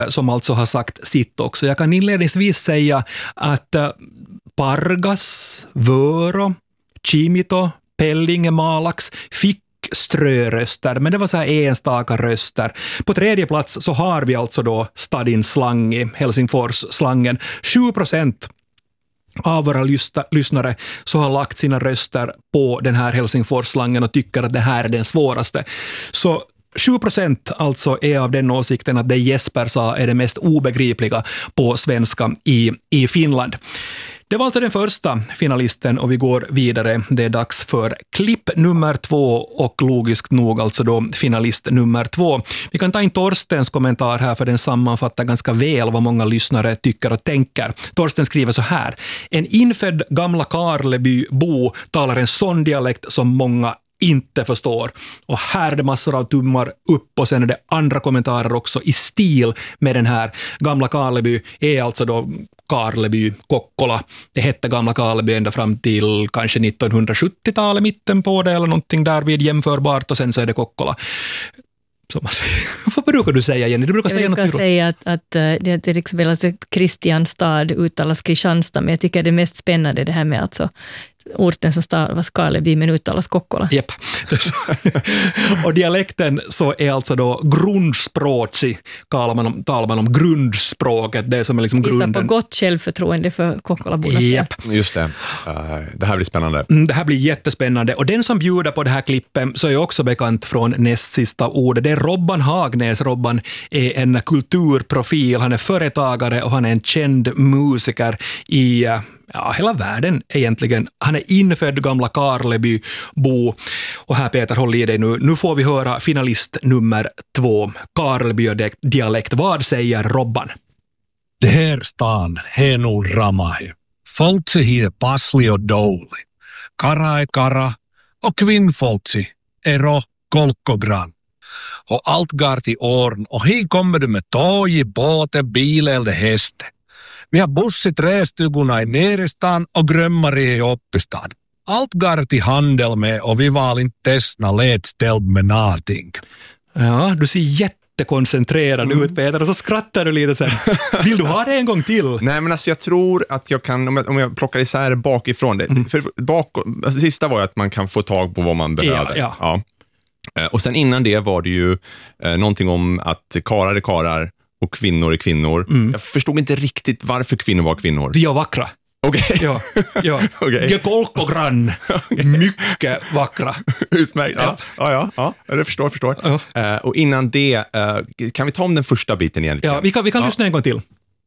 som alltså har sagt sitt också. Jag kan inledningsvis säga att Pargas, Vörå, Kimito, Pellinge, Malax fick ströröster, men det var så här enstaka röster. På tredje plats så har vi alltså då Stadin Slangi, Helsingfors-slangen. 7% av våra lyssnare så har lagt sina röster på den här Helsingfors-slangen och tycker att det här är den svåraste. Så 7% alltså är av den åsikten att det Jesper sa är det mest obegripliga på svenska i Finland. Det var alltså den första finalisten och vi går vidare. Det är dags för klipp nummer 2 och logiskt nog alltså då finalist nummer 2. Vi kan ta in Torstens kommentar här för den sammanfattar ganska väl vad många lyssnare tycker och tänker. Torsten skriver så här: en infödd gamla Karleby-bo talar en sån dialekt som många inte förstår. Och här är det massor av tummar upp och sen är det andra kommentarer också i stil med den här. Gamla Karleby är alltså då Karleby, Kokkola. Det hette Gamla Karleby ända fram till kanske 1970-talet, mitten på det eller någonting därvid jämförbart och sen så är det Kokkola. Vad brukar du säga, Jenny? Du brukar säga jag säga att det till exempel alltså Kristianstad uttalas Kristianstad, men jag tycker det är mest spännande det här med alltså orten som stavas Karleby men uttalas Kokkola. Japp. Och dialekten så är alltså då grundspråkig. Talar man om grundspråket, det som är liksom grunden. På gott självförtroende för Kokkolaborna. Japp. Just det. Det här blir spännande. Det här blir jättespännande. Och den som bjuder på det här klippen så är också bekant från näst sista ordet. Det är Robban Hagnäs. Robban är en kulturprofil. Han är företagare och han är en känd musiker i hela världen egentligen. Han är infödd Gamla Karleby-bo. Och här Peter, håll i dig nu. Nu får vi höra finalist nummer 2. Karleby-dialekt. Vad säger Robban? Det här stan är nog Ramahe. Folkse är passlig och dålig. Kara är kara och kvinnfolkse är kolkogrann. Och allt går till åren och hit kommer du med tåg, båt, bil eller häst. Vi har bussit trästugorna i nerestan och grömmari i uppistan. Allt går till handel med och vi var inte testna lätställd med någonting. Ja, du ser jättekoncentrerad ut, Peter, och så skrattar du lite sen. Vill du ha det en gång till? Nej, men alltså jag tror att jag kan, om jag plockar isär bakifrån det. För sista var ju att man kan få tag på vad man behöver. Ja. Och sen innan det var det ju någonting om att karar är karar och kvinnor är kvinnor. Jag förstod inte riktigt varför kvinnor var kvinnor. De är vackra. Okej. Ja. Okay. Gekolkogrann. Mycket vackra. Utmärkt. Ja. Jag förstår. Ja. Och innan det, kan vi ta om den första biten igen? Ja, vi kan lyssna en gång till.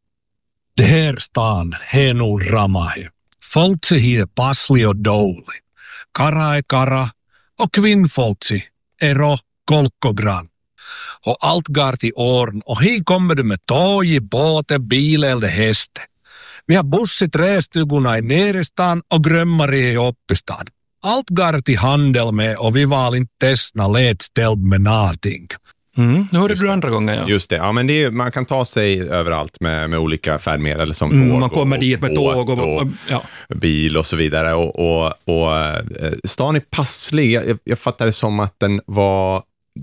Det här stan är nog Ramahe. Folkse är passlig och dålig. Kara är kara och kvinnfolkse är kolkogrann. Och allt går till åren och hit kommer du med tåg, båt, bil eller häst. Vi har bussit trästugorna i nerestan och grömmari i uppistan. Allt går till handel med och vi var inte testna lätställd med någonting. Nu hörde du andra gången, ja. Just det, ja, men det är, man kan ta sig överallt med olika färdmedel som tåg. Man kommer dit med tåg och bil och så vidare. Och stan är passlig. Jag fattar det som att den var...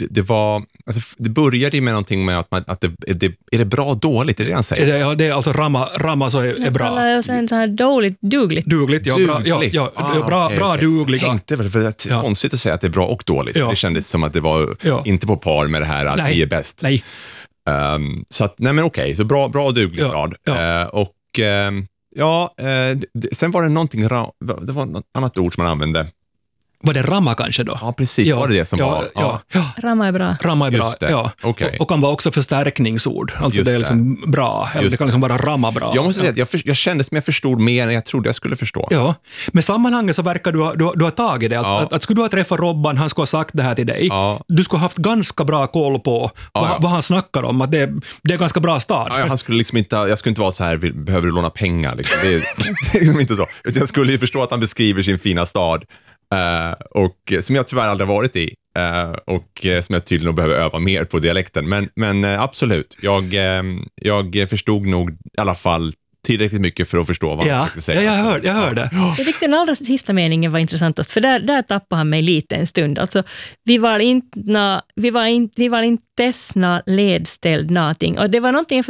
Det började med någonting med att det är det bra dåligt, är det han säger? Det är alltså Rama så är bra. Det är så här dåligt, dugligt. Dugligt, ja. Bra dugliga. Jag tänkte väl, för det är konstigt att säga att det är bra och dåligt. Det kändes som att det var inte på par med det här att vi är bäst. Nej. Så att, nej men okej, så bra och duglig stad. Sen var det någonting, det var något annat ord som man använde. Var det Rama kanske då? Ja, precis. Var det som var? Ja. Rama är bra. Rama är bra, ja. Okay. Och kan vara också förstärkningsord. Alltså just det är liksom bra. Eller det kan liksom vara Rama bra. Jag måste säga att jag kände som jag förstod mer än jag trodde jag skulle förstå. Ja, med sammanhanget så verkar du ha tagit det. Att skulle du ha träffat Robban, han skulle ha sagt det här till dig. Ja. Du skulle ha haft ganska bra koll på vad han snackar om. Att det är ganska bra stad. Ja, han skulle liksom inte, jag skulle inte vara så här, behöver du låna pengar? Liksom. Det är liksom inte så. Jag skulle ju förstå att han beskriver sin fina stad. Och som jag tyvärr aldrig varit i och som jag tydligen nog behöver öva mer på dialekten, men absolut, jag förstod nog i alla fall tillräckligt mycket för att förstå vad han försökte säga. Jag hör det. Jag tyckte den allra sista meningen var intressantast, för där tappade han mig lite en stund. Alltså, vi var inte tesna ledställd någonting. Och det var någonting